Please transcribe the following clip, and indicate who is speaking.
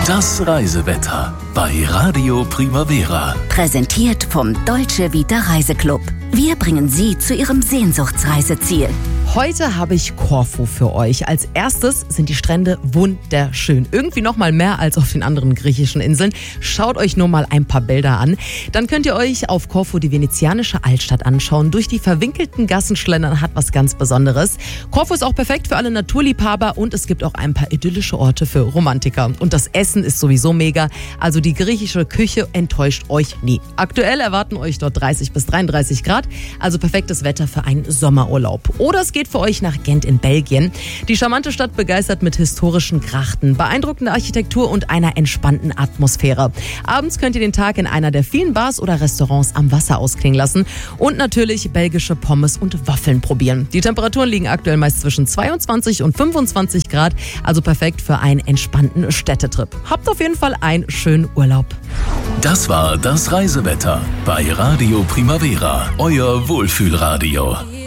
Speaker 1: Das Reisewetter bei Radio Primavera.
Speaker 2: Präsentiert vom Dolce Vita Reiseclub. Wir bringen Sie zu Ihrem Sehnsuchtsreiseziel.
Speaker 3: Heute habe ich Korfu für euch. Als erstes sind die Strände wunderschön. Irgendwie noch mal mehr als auf den anderen griechischen Inseln. Schaut euch nur mal ein paar Bilder an. Dann könnt ihr euch auf Korfu die venezianische Altstadt anschauen. Durch die verwinkelten Gassen schlendern hat was ganz Besonderes. Korfu ist auch perfekt für alle Naturliebhaber und es gibt auch ein paar idyllische Orte für Romantiker. Und das Essen ist sowieso mega. Also die griechische Küche enttäuscht euch nie. Aktuell erwarten euch dort 30 bis 33 Grad. Also perfektes Wetter für einen Sommerurlaub. Oder es geht für euch nach Gent in Belgien. Die charmante Stadt begeistert mit historischen Grachten, beeindruckender Architektur und einer entspannten Atmosphäre. Abends könnt ihr den Tag in einer der vielen Bars oder Restaurants am Wasser ausklingen lassen und natürlich belgische Pommes und Waffeln probieren. Die Temperaturen liegen aktuell meist zwischen 22 und 25 Grad, also perfekt für einen entspannten Städtetrip. Habt auf jeden Fall einen schönen Urlaub.
Speaker 1: Das war das Reisewetter bei Radio Primavera, euer Wohlfühlradio.